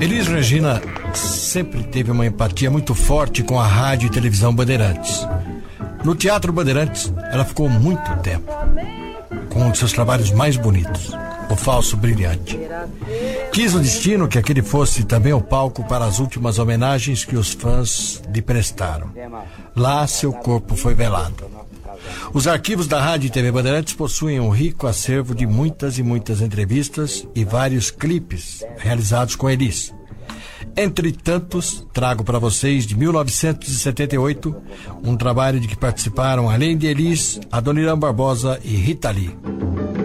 Elis Regina sempre teve uma empatia muito forte com a rádio e televisão Bandeirantes. No Teatro Bandeirantes, ela ficou muito tempo, com um de seus trabalhos mais bonitos, O Falso Brilhante. Quis o destino que aquele fosse também o palco para as últimas homenagens que os fãs lhe prestaram. Lá, seu corpo foi velado. Os arquivos da Rádio e TV Bandeirantes possuem um rico acervo de muitas e muitas entrevistas e vários clipes realizados com Elis. Entre tantos, trago para vocês, de 1978, um trabalho de que participaram, além de Elis, Adoniran Barbosa e Rita Lee.